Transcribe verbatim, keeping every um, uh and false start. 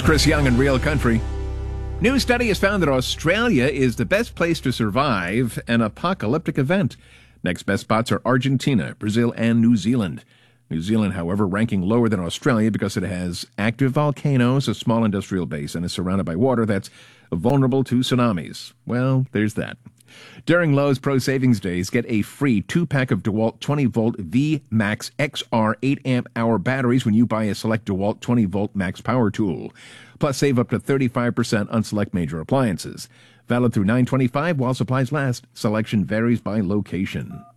Chris Young in Real Country. New study has found that Australia is the best place to survive an apocalyptic event. Next best spots are Argentina, Brazil, and New Zealand. New Zealand, however, ranking lower than Australia because it has active volcanoes, a small industrial base, and is surrounded by water that's vulnerable to tsunamis. Well, there's that. During Lowe's Pro Savings Days, get a free two-pack of DeWalt twenty-volt V Max X R eight amp hour batteries when you buy a select DeWalt twenty-volt Max Power Tool. Plus, save up to thirty-five percent on select major appliances. Valid through nine twenty-five while supplies last. Selection varies by location.